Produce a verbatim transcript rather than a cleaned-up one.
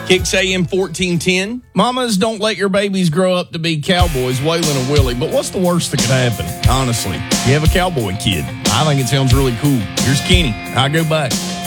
Kicks A M fourteen ten. Mamas, don't let your babies grow up to be cowboys, Waylon and Willie. But what's the worst that could happen? Honestly, you have a cowboy kid. I think it sounds really cool. Here's Kenny. I go back.